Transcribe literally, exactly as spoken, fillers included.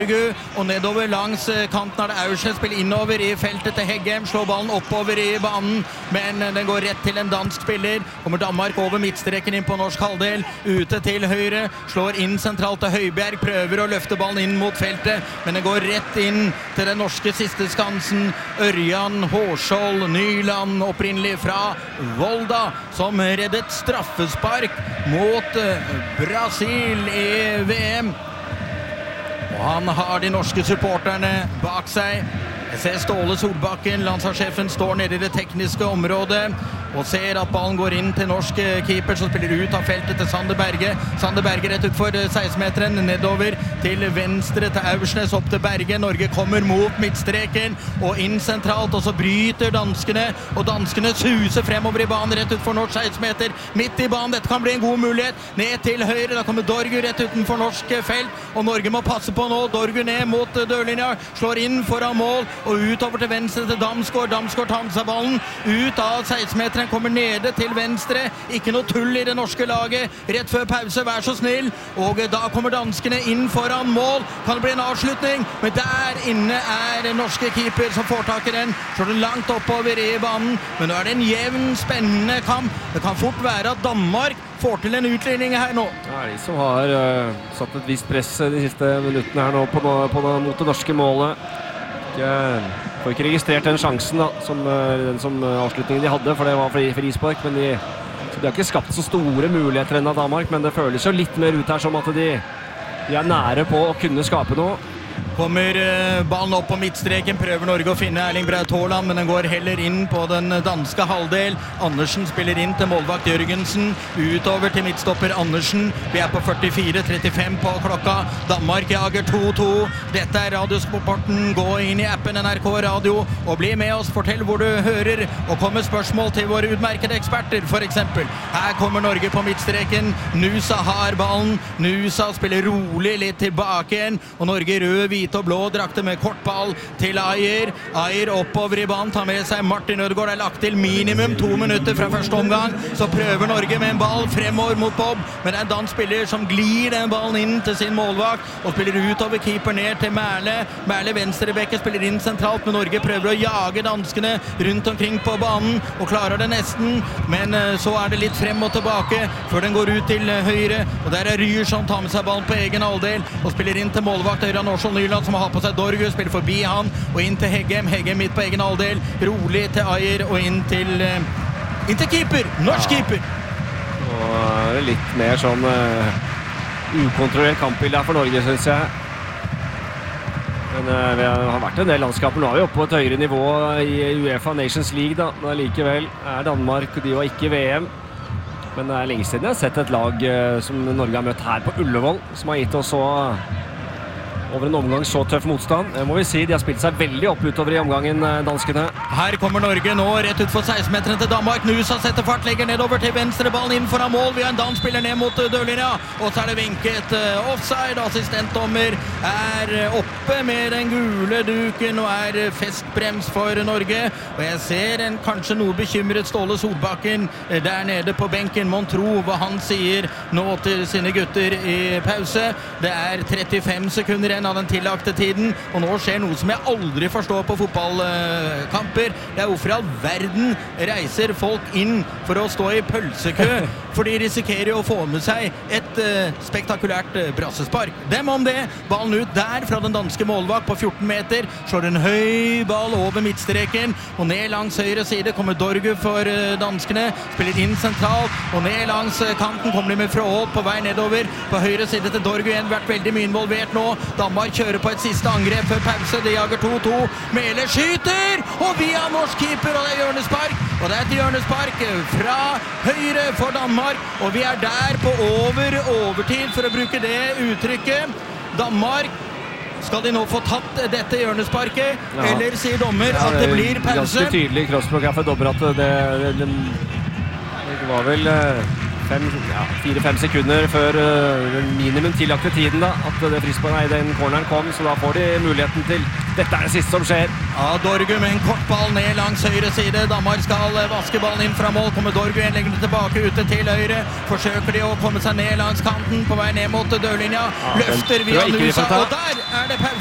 Og nedover langs kanten er det Aursnes, spiller innover i feltet til Heggem, slår ballen oppover i banen, men den går rett til en dansk spiller. Kommer Danmark over midtstreken inn på norsk halvdel, ute til høyre, slår inn sentralt til Høibjerg, prøver å løfte ballen inn mot feltet, men den går rett inn til den norske siste skansen. Ørjan Hårskjold Nyland, opprinnelig fra Volda, som reddet straffespark mot Brasil i V M. Og han har de norske supporterne bak seg. Jeg ser Ståle Solbakken, landslagssjefen, står nede i det tekniske området og ser at ballen går inn til norsk keeper, som spiller ut av feltet til Sander Berge. Sander Berge rett ut for seksten-meteren, nedover til venstre til Aursnes, opp til Berge. Norge kommer mot midtstreken og inn sentralt, og så bryter danskene, og danskene suser fremover i banen rett ut for norsk seksten-meter. Midt i banen, dette kan bli en god mulighet. Ned til høyre, da kommer Dorgu rett utenfor norsk felt, og Norge må passe på nå. Dorgu ned mot dørlinja, slår inn foran mål, og utover til venstre til Damsgaard. Damsgaard tar med seg ballen ut av seksten-meteren, kommer nede til venstre. Ikke noe tull i det norske laget. Rett før pause, vær så snill. Og da kommer danskene inn foran mål. Kan det bli en avslutning? Men der inne er den norske keeper som får tak i den. Slår den langt oppover i banen. Men nå er det en jevn, spennende kamp. Det kan fort være at Danmark får til en utligning her nå. Ja, de som har uh, satt et visst press de siste minuttene her nå på, på, på, mot det norske målet. Ikke, får ikke registrert den sjansen da, som, den som avslutningen de hadde, for det var frispark, men de, de har ikke skapt så store muligheter enn av Danmark, men det føles jo litt mer ut her som at de, de er nære på å kunne skape noe. Kommer ballen opp på midtstreken, prøver Norge å finne Erling Braut Haaland, men den går heller inn på den danske halvdel. Andersen spiller inn til målvakt Jørgensen, utover til midtstopper Andersen. Vi er på førtifire trettifem på klokka. Danmark jager to to. Dette er Radiosporten. Gå inn i appen N R K Radio og bli med oss. Fortell hvor du hører, og kom med spørsmål til våre utmerkede eksperter, for eksempel. Her kommer Norge på midtstreken. Nusa har ballen. Nusa spiller rolig litt tilbake igjen, og Norge rød, hvite og blå drakter med kortball til Ayer. Ayer oppover i banen, tar med seg Martin Ødegaard. Det er lagt til minimum to minutter fra første omgang. Så prøver Norge med en ball fremover mot Bob, men det er en dansk spiller som glir den ballen inn til sin målvakt og spiller utover keeper ned til Merle. Merle venstrebekke spiller inn sentralt, men Norge prøver å jage danskene rundt omkring på banen og klarer det nesten, men så er det litt frem og tilbake før den går ut til høyre, og der er Ryer som tar med seg ballen på egen halvdel og spiller inn til målvakt Ørjan Hårskjold Nyland, som har på seg Dorgu, spiller forbi han og inn til Heggem. Heggem midt på egen halvdel, rolig til Ayer og inn til uh, inn til keeper, norsk ja. keeper. Og er det litt mer sånn uh, ukontrollert kampbilde her for Norge, synes jeg. Men uh, vi har vært en del landskaper. Nå er vi oppe på et høyere nivå i UEFA Nations League da, men likevel er Danmark, de var ikke V M. Men det er lenge siden jeg har sett et lag uh, som Norge har møtt her på Ullevål, som har gitt oss så uh, over en omgang så tøff motstand. Det må vi si, de har spilt seg veldig opp utover i omgangen, danskene. Her kommer Norge nå, rett ut for seksten-meteren til Danmark. Nusa setter fart, legger nedover til venstre, ballen inn foran mål. Vi har en dansk spiller ned mot dørlinja, og så er det vinket offside. Assistentdommer er oppe med den gule duken og er festbrems for Norge. Og jeg ser en kanskje noe bekymret Ståle Solbakken der nede på benken. Mon tro hva han sier nå til sine gutter i pause. Det er trettifem sekunder igjen av den tillagte tiden, og nå skjer noe som jeg aldri forstår på fotballkamper. Det er hvorfor i all verden reiser folk inn for å stå i pølsekø, for de risikerer å få med seg et uh, spektakulært uh, brassespark. Dem om det, ballen ut der fra den danske målvakt på fjorten meter, slår en høy ball over midtstreken, og ned langs høyre side kommer Dorgu for uh, danskene, spiller inn sentralt, og ned langs uh, kanten kommer de med Fråholt på vei nedover, på høyre side til Dorgu igjen, vært veldig mye involvert nå. Danmark kjører på et siste angrep før pause, de jager to to, Mæhle skyter, og via norsk keeper, og det er hjørnespark, og det er et hjørnespark fra høyre for Danmark, og vi er der på over overtid, for å bruke det uttrykket. Danmark, skal de nå få tatt dette hjørnesparket, ja. Eller sier dommer ja, at det blir pause? Ganske tydelig kroppsspråk her for dommer at det, det, det, det var vel fem, ja, fire-fem sekunder før uh, den minimum tillagte tiden da, at det frispark, nei, den corneren kom, så da får de muligheten til. Dette er det siste som skjer. Ja, Dorgu med en kortball ned langs høyre side. Danmark skal vaske ballen inn fra mål. Kommer Dorgu igjen, legger den tilbake ute til høyre. Forsøker de å komme seg ned langs kanten på vei ned mot dørlinja. Ja, Løfter tror via jeg ikke vi Nusa, får ta. og der er det pause.